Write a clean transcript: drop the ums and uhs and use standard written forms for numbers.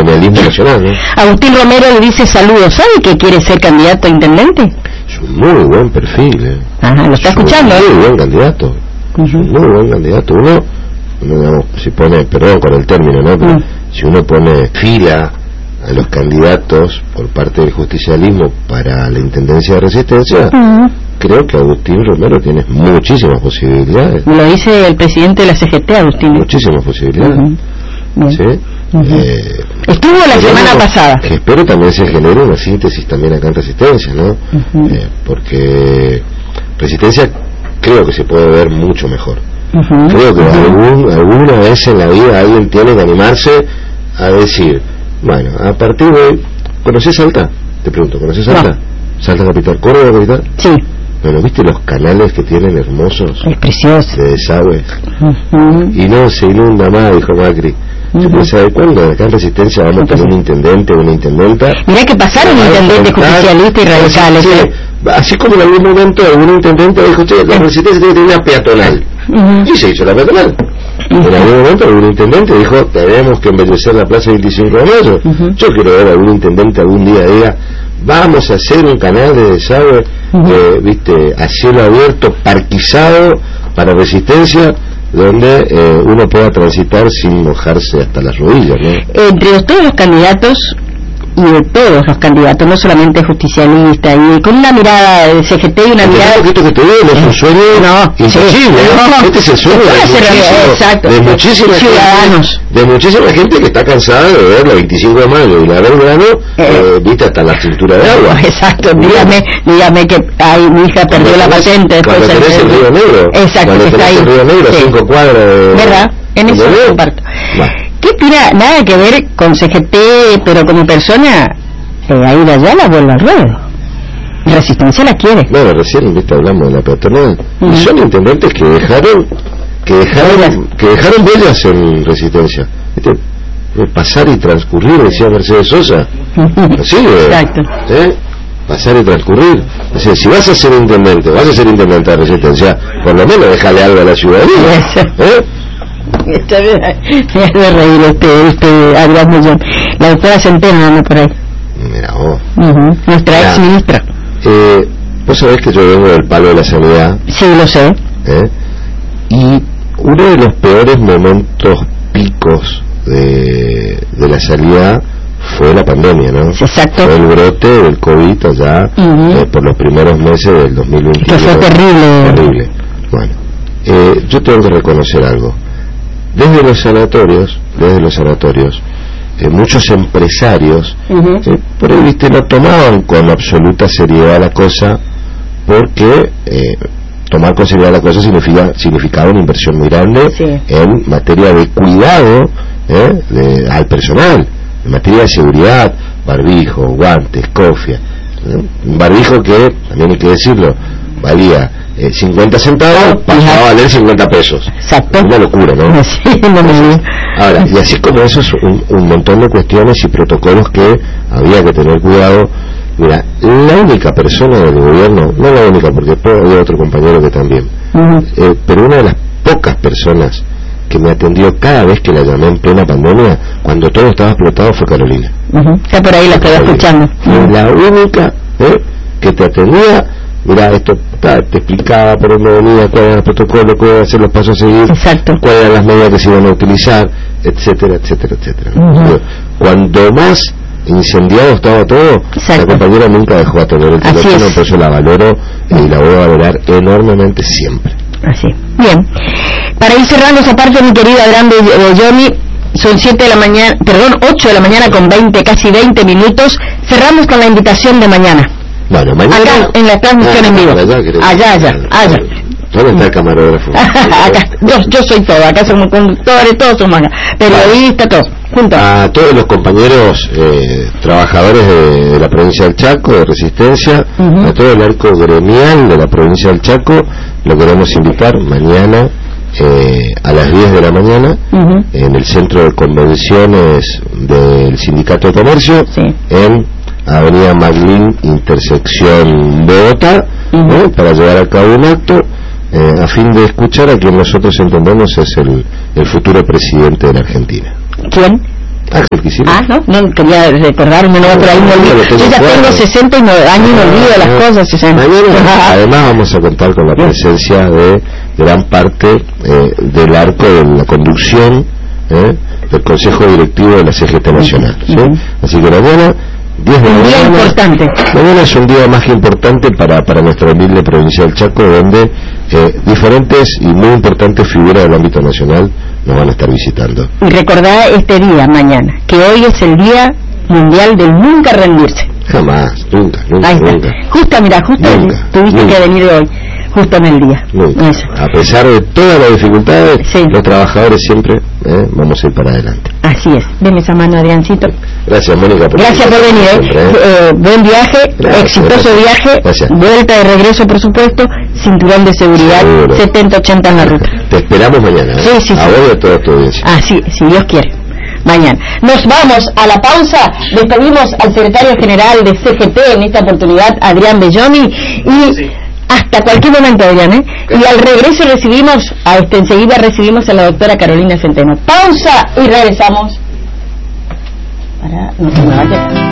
gremialismo nacional, ¿no? Agustín Romero le dice saludos. ¿Sabe que quiere ser candidato a intendente? Es un muy buen perfil, Ajá, lo está escuchando. Muy buen candidato. Es un muy buen candidato. Uno digamos, si pone, perdón con el término, ¿no? Pero si uno pone fila a los candidatos por parte del justicialismo para la intendencia de Resistencia, creo que Agustín Romero tiene muchísimas posibilidades. Lo dice el presidente de la CGT, Agustín. Muchísimas posibilidades. ¿Sí? Estuvo la semana pasada. Que espero también se genere una síntesis también acá en Resistencia, ¿no? Porque Resistencia creo que se puede ver mucho mejor. Creo que alguna vez en la vida alguien tiene que animarse a decir, bueno, a partir de hoy, ¿conocés Salta? Te pregunto, ¿conocés Salta? No. ¿Salta capital? ¿Córdoba capital? Sí. Bueno, ¿viste los canales que tienen hermosos? Es precioso. De desagüe. Y no se inunda más, dijo Macri. Yo pensaba, ¿cuándo acá en Resistencia vamos a tener un intendente o una intendenta? Mirá que pasaron intendentes justicialistas y radicales. Sí, así como en algún momento algún intendente dijo, che, la Resistencia tiene que tener una peatonal. Y se hizo la peatonal. En algún momento algún intendente dijo, tenemos que embellecer la plaza 25 de mayo. Yo quiero ver a algún intendente algún día diga, vamos a hacer un canal de desagüe, viste, a cielo abierto, parquizado para Resistencia, donde uno pueda transitar sin mojarse hasta las rodillas, ¿no? Entre todos los candidatos, y de todos los candidatos, no solamente justicialistas, y con una mirada de CGT y una mirada... Esto que te digo no es un sueño imposible, ¿no? Este es el sueño de muchísimos ciudadanos, de muchísima gente que está cansada de ver la 25 de mayo y la Belgrano, viste, hasta la cintura de agua. Exacto, dígame que mi hija perdió la patente después cuando tenés el Río Negro. Exacto, cuando tenés el Río Negro, 5 cuadras de... ¿Verdad? En eso comparto. ¿Qué tiene nada que ver con CGT, pero como persona, ahí de allá la vuelve al ruedo? Resistencia la quiere. Bueno, recién, viste, hablamos de la peatonal. Y son intendentes que dejaron huellas en Resistencia. ¿Viste? Pasar y transcurrir, decía Mercedes Sosa. Así exacto. Pasar y transcurrir. O sea, si vas a ser intendente de Resistencia, por lo menos déjale algo a la ciudadanía. Está bien, me hace reír Adrián Millón. La doctora Centeno anda por ahí. Mira vos. Nuestra ex ministra. Vos sabés que yo vengo del palo de la sanidad. Sí, lo sé. Y uno de los peores momentos picos de la sanidad fue la pandemia, ¿no? Exacto. Fue el brote del COVID allá por los primeros meses del 2021. Que fue terrible. Bueno, yo tengo que reconocer algo. Desde los sanatorios, muchos empresarios por ahí, viste, no tomaban con absoluta seriedad la cosa, porque tomar con seriedad la cosa significaba una inversión muy grande en materia de cuidado al personal, en materia de seguridad, barbijo, guantes, cofia, un barbijo que, también hay que decirlo, valía 50 centavos, pasó a valer 50 pesos. Exacto. Una locura, ¿no? Sí, ahora, y así como eso, es un montón de cuestiones y protocolos que había que tener cuidado. Mira, la única persona del gobierno, no la única, porque hay otro compañero que también, pero una de las pocas personas que me atendió cada vez que la llamé en plena pandemia, cuando todo estaba explotado, fue Carolina. Está por ahí, la estaba escuchando. La única que te atendía. Mirá, esto te explicaba por dónde venía, cuál era el protocolo, cuáles iban a ser los pasos a seguir, cuáles eran las medidas que se iban a utilizar, etcétera. Cuando más incendiado estaba todo, la compañera nunca dejó de atender el teléfono, por eso la valoro y la voy a valorar enormemente siempre. Así. Bien. Para ir cerrando esa parte, mi querida grande Johnny, son 8 de la mañana con casi 20 minutos. Cerramos con la invitación de mañana. Bueno, mañana... Acá, en la transmisión en vivo. Allá. ¿Dónde está el camarógrafo? Acá, yo soy todo, acá somos conductores, todos somos acá. Periodistas, todos, juntos. A todos los compañeros trabajadores de la provincia del Chaco, de Resistencia, a todo el arco gremial de la provincia del Chaco, lo queremos invitar mañana a las 10 de la mañana en el centro de convenciones del Sindicato de Comercio, en Avenida Maglín, intersección Bogotá, para llevar a cabo un acto a fin de escuchar a quien nosotros entendemos es el futuro presidente de la Argentina. ¿Quién? Axel Kicillof. No quería recordarme, pero ahí me olvido. Yo ya tengo 69 años y me olvido de las cosas. Mañana, además vamos a contar con la presencia de gran parte del arco de la conducción del Consejo Directivo de la CGT Nacional, ¿sí? Así que mañana 10 de la mañana, día importante. Mañana es un día más que importante para nuestra humilde provincia del Chaco, donde diferentes y muy importantes figuras del ámbito nacional nos van a estar visitando. Y recordá este día, mañana, que hoy es el Día Mundial del Nunca Rendirse. Jamás, nunca. Justo tuviste que venir hoy, justo en el día. A pesar de todas las dificultades, los trabajadores siempre vamos a ir para adelante. Así es. Ven esa mano, Adriancito. Gracias, Mónica. Gracias por venir. Siempre, buen viaje, exitoso viaje. Gracias. Vuelta de regreso, por supuesto. Cinturón de seguridad, 70-80 en la ruta. Te esperamos mañana. Sí. A vos y a toda tu audiencia. Sí, si Dios quiere. Mañana. Nos vamos a la pausa. Despedimos al secretario general de CGT, en esta oportunidad, Adrián Belloni, y hasta cualquier momento, Adrián, y al regreso enseguida recibimos a la doctora Carolina Centeno. Pausa y regresamos. No se me vaya.